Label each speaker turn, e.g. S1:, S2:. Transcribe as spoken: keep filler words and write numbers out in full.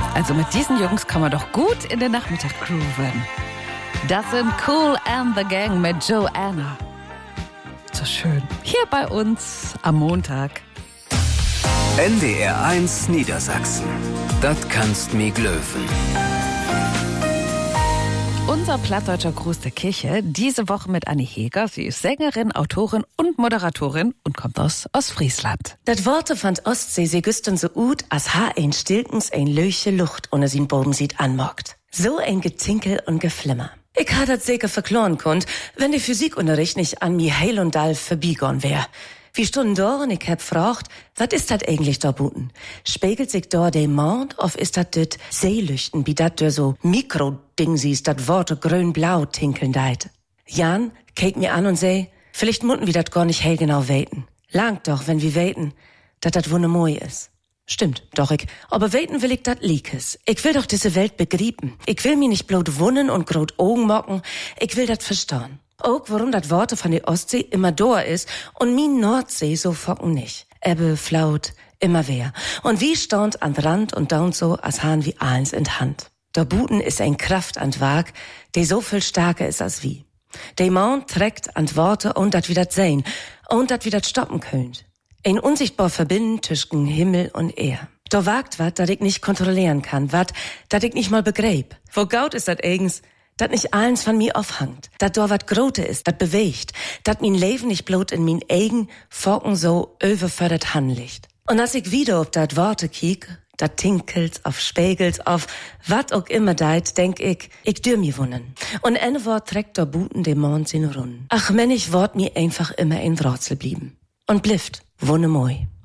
S1: Also mit diesen Jungs kann man doch gut in den Nachmittag grooven. Das sind Kool and the Gang mit Joanna. So schön. Hier bei uns am Montag.
S2: N D R eins Niedersachsen. Das kannst mi glöwen.
S1: Unser plattdeutscher Gruß der Kirche, diese Woche mit Annie Heger. Sie ist Sängerin, Autorin und Moderatorin und kommt aus Ostfriesland.
S3: Dat Worte fand Ostsee sie güsten so ut, as ha ein Stilkens ein löche Lucht ohne sin Boden sieht anmockt. So ein Getinkel und Geflimmer. Ich ha dat sicher verkloren konnt, wenn der Physikunterricht nicht an mi heil und dall verbiegorn wär. Wie Stunden dor und ich hab fragt, wat ist dat eigentlich da buten? Spiegelt sich dor de Mond, of ist dat dit Seelüchten, wie dat dör so Mikro-Ding siehst, dat Worte grün-blau tinkeln deit? Jan keek mir an und sei, vielleicht mutten wir dat gar nicht hell genau weten. Langt doch, wenn wir weten, dat dat wunne moi is. Stimmt, doch ich. Aber weten will ich dat Liekes. Ich will doch diese Welt begrieben. Ich will mi nicht blot wunnen und grot Augen mocken. Ich will dat verstauen. Auch warum dat Worte von der Ostsee immer dor is und mi Nordsee so focken nicht. Ebbe, Flaut, immer wer. Und wie staunt an Rand und daunt so, als hahn wie eins in Hand. Der Buten is ein Kraft an Wag, die so viel stärker is als wie. Der Mond trägt an Worte und dat wie dat sehn und dat wie dat stoppen könnt. Ein unsichtbar Verbinden zwischen Himmel und Erd. Da wagt wat, dat ich nicht kontrollieren kann, wat, dat ich nicht mal begreip. Wo gaut is dat eigens, dat nicht eins von mir aufhangt, dat do wat Grote ist, dat bewegt, dat min Leben nicht blot in min eigen Focken so überfördert handlicht. Und als ich wieder ob dat Worte kiek, dat tinkelt, auf Spiegels, auf wat auch immer deit, denk ich, ich dür mi wunnen. Und ein Wort trägt der Buten dem Mond sin Runden. Ach, wenn ich Wort mir einfach immer ein Wratzel blieben. Und blifft, wunne moi.